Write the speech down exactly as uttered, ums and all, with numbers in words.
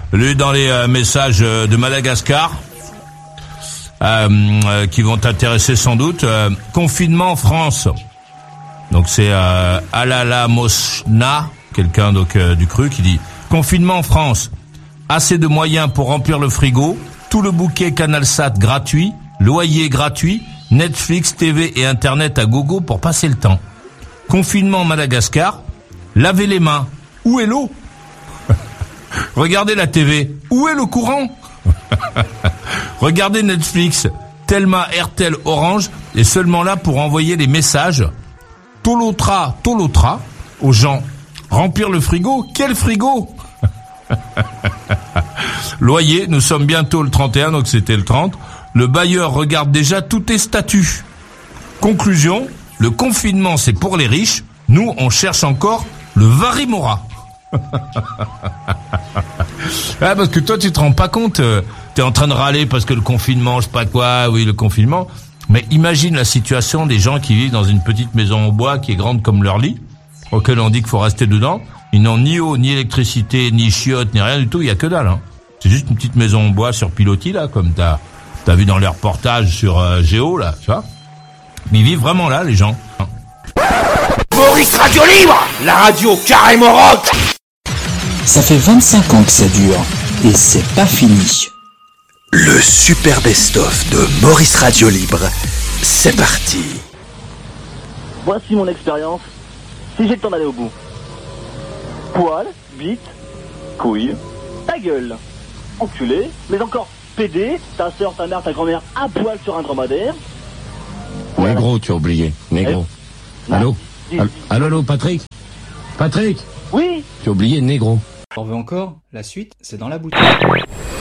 lu dans les euh, messages euh, de Madagascar, euh, euh, qui vont t'intéresser sans doute. Euh, confinement en France. Donc c'est euh, Alala Mosna, quelqu'un donc euh, du cru, qui dit confinement en France. Assez de moyens pour remplir le frigo, tout le bouquet CanalSat gratuit, loyer gratuit, Netflix, T V et Internet à gogo pour passer le temps. Confinement Madagascar, lavez les mains. Où est l'eau? Regardez la T V. Où est le courant? Regardez Netflix. Telma, Airtel, Orange est seulement là pour envoyer des messages. Tolotra, Tolotra aux gens. Remplir le frigo? Quel frigo? Loyer, nous sommes bientôt le trente et un, donc c'était le trente. Le bailleur regarde déjà tous tes statuts. Conclusion, le confinement c'est pour les riches. Nous, on cherche encore le Varimora. Ah, parce que toi, tu te rends pas compte, euh, t'es en train de râler parce que le confinement, je sais pas quoi, oui, le confinement. Mais imagine la situation des gens qui vivent dans une petite maison en bois qui est grande comme leur lit, auquel on dit qu'il faut rester dedans. Ils n'ont ni eau, ni électricité, ni chiottes, ni rien du tout, il y a que dalle, hein. C'est juste une petite maison en bois sur pilotis, là, comme t'as, t'as vu dans les reportages sur euh, Géo, là, tu vois. Mais ils vivent vraiment là, les gens. Maurice Radio Libre, la radio carrément rock. Ça fait vingt-cinq ans que ça dure, et c'est pas fini. Le super best-of de Maurice Radio Libre, c'est parti. Voici mon expérience, si j'ai le temps d'aller au bout. Poil, bite, couille, ta gueule, enculé, mais encore pédé, ta soeur, ta mère, ta grand-mère à poil sur un dromadaire. Ouais. Négro, tu as oublié, négro. Eh, allô, dis, allô, allô, allô, Patrick Patrick Oui. Tu as oublié négro. On veut encore? La suite, c'est dans la boutique.